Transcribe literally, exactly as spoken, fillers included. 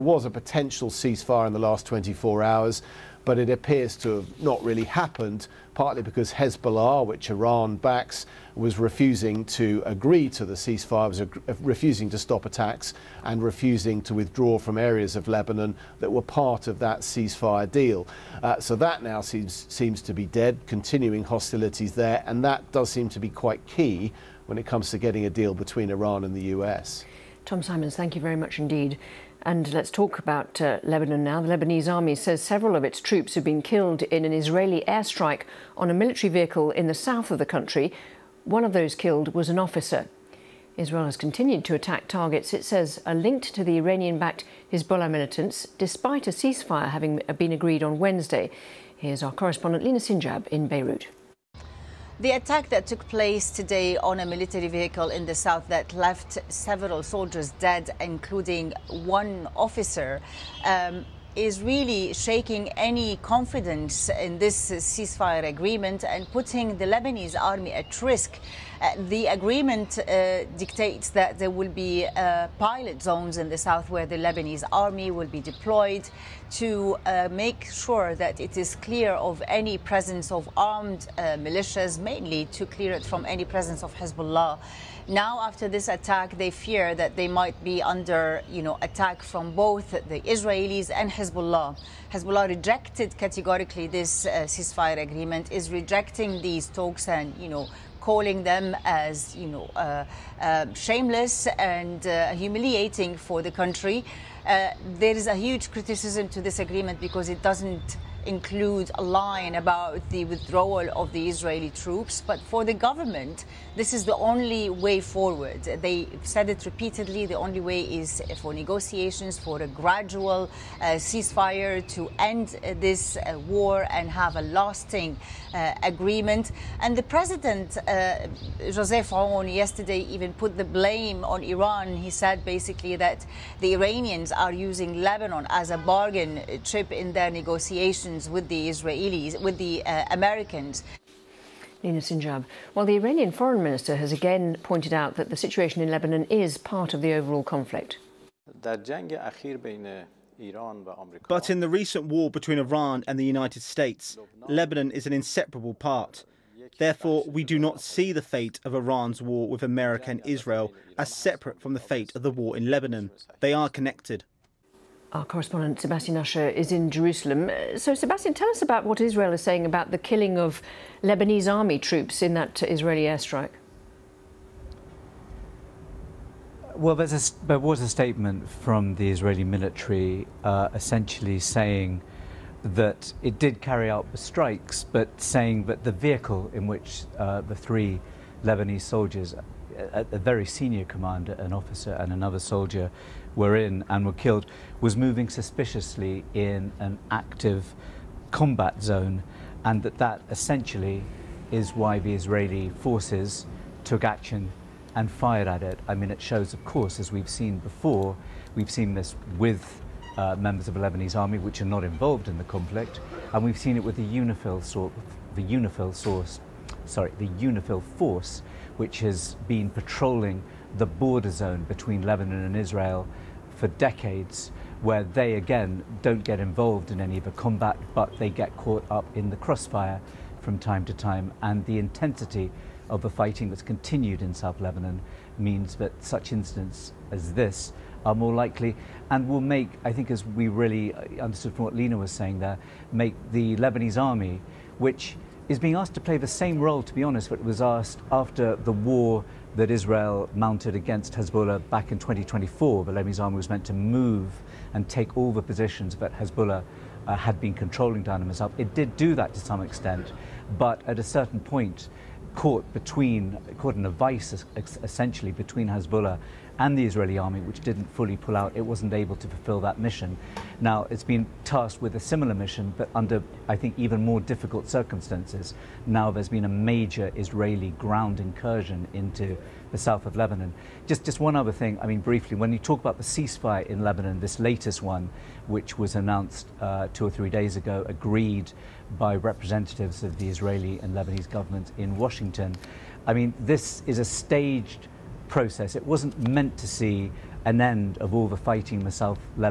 Was a potential ceasefire in the last twenty-four hours, but it appears to have not really happened, partly because Hezbollah, which Iran backs, was refusing to agree to the ceasefire, was refusing to stop attacks and refusing to withdraw from areas of Lebanon that were part of that ceasefire deal. Uh, so that now seems, seems to be dead, continuing hostilities there, and that does seem to be quite key when it comes to getting a deal between Iran and the U S. Tom Simons, thank you very much indeed. And let's talk about uh, Lebanon now. The Lebanese army says several of its troops have been killed in an Israeli airstrike on a military vehicle in the south of the country. One of those killed was an officer. Israel has continued to attack targets it says are linked to the Iranian-backed Hezbollah militants, despite a ceasefire having been agreed on Wednesday. Here's our correspondent Lina Sinjab in Beirut. The attack that took place today on a military vehicle in the south that left several soldiers dead, including one officer, um, is really shaking any confidence in this ceasefire agreement and putting the Lebanese army at risk. Uh, the agreement uh, dictates that there will be uh, pilot zones in the south where the Lebanese army will be deployed to uh, make sure that it is clear of any presence of armed uh, militias, mainly to clear it from any presence of Hezbollah. Now, after this attack, they fear that they might be under, you know, attack from both the Israelis and Hezbollah. Hezbollah rejected categorically this uh, ceasefire agreement, is rejecting these talks and, you know, calling them as, you know, uh, uh, shameless and uh, humiliating for the country. Uh, there is a huge criticism to this agreement because it doesn't include a line about the withdrawal of the Israeli troops. But for the government, this is the only way forward. They said it repeatedly. The only way is for negotiations, for a gradual uh, ceasefire to end uh, this uh, war and have a lasting uh, agreement. And the president, uh, Joseph Aoun, yesterday even put the blame on Iran. He said basically that the Iranians are using Lebanon as a bargain chip in their negotiations with the Israelis, with the uh, Americans. Lina Sinjab. Well, the Iranian foreign minister has again pointed out that the situation in Lebanon is part of the overall conflict. But in the recent war between Iran and the United States, Lebanon is an inseparable part. Therefore, we do not see the fate of Iran's war with America and Israel as separate from the fate of the war in Lebanon. They are connected. Our correspondent Sebastian Usher is in Jerusalem. So, Sebastian, tell us about what Israel is saying about the killing of Lebanese army troops in that Israeli airstrike. Well, there's a, there was a statement from the Israeli military uh, essentially saying that it did carry out the strikes, but saying that the vehicle in which uh, the three Lebanese soldiers, a, a very senior commander, an officer and another soldier, were in and were killed, was moving suspiciously in an active combat zone, and that that essentially is why the Israeli forces took action and fired at it. I mean, it shows, of course, as we've seen before, we've seen this with uh, members of the Lebanese army which are not involved in the conflict, and we've seen it with the UNIFIL sort, the UNIFIL source, sorry, the UNIFIL force, which has been patrolling the border zone between Lebanon and Israel for decades, where they again don't get involved in any of the combat, but they get caught up in the crossfire from time to time. And the intensity of the fighting that's continued in South Lebanon means that such incidents as this are more likely and will make, I think, as we really understood from what Lina was saying there, make the Lebanese army, which is being asked to play the same role, to be honest, what was asked after the war that Israel mounted against Hezbollah back in twenty twenty-four. The Lebanese army was meant to move and take all the positions that Hezbollah uh, had been controlling down in the south. It did do that to some extent, but at a certain point, caught between, caught in a vice essentially between Hezbollah and the Israeli army, which didn't fully pull out. It wasn't able to fulfill that mission. Now, it's been tasked with a similar mission, but under, I think, even more difficult circumstances. Now there's been a major Israeli ground incursion into the south of Lebanon. Just, just one other thing, I mean, briefly, when you talk about the ceasefire in Lebanon, this latest one, which was announced uh, two or three days ago, agreed by representatives of the Israeli and Lebanese government in Washington. I mean, this is a staged process. It wasn't meant to see an end of all the fighting in the South Lebanon.